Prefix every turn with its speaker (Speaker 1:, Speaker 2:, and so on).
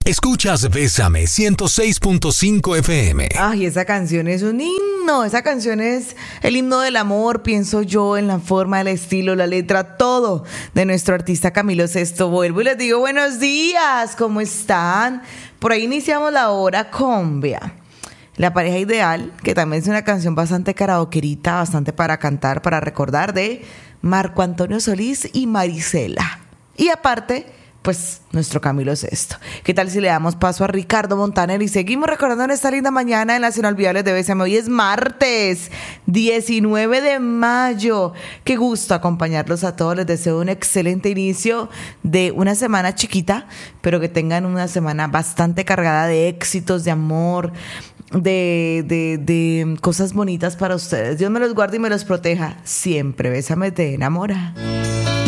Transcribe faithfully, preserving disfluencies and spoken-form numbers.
Speaker 1: Escuchas Bésame ciento seis punto cinco F M.
Speaker 2: Ay, esa canción es un himno. Esa canción es el himno del amor, pienso yo, en la forma, el estilo, la letra, todo de nuestro artista Camilo Sesto. Vuelvo y les digo buenos días, ¿cómo están? Por ahí iniciamos la hora con, vea, La pareja ideal, que también es una canción bastante karaokerita, bastante para cantar, para recordar, de Marco Antonio Solís y Marisela. Y aparte, pues nuestro Camilo Sesto. ¿Qué tal si le damos paso a Ricardo Montaner y seguimos recordando en esta linda mañana en las inolvidables de Bésame? Hoy es martes diecinueve de mayo. Qué gusto acompañarlos a todos. Les deseo un excelente inicio de una semana chiquita, pero que tengan una semana bastante cargada de éxitos, de amor, de, de, de cosas bonitas para ustedes. Dios me los guarde y me los proteja siempre. Bésame, te enamora.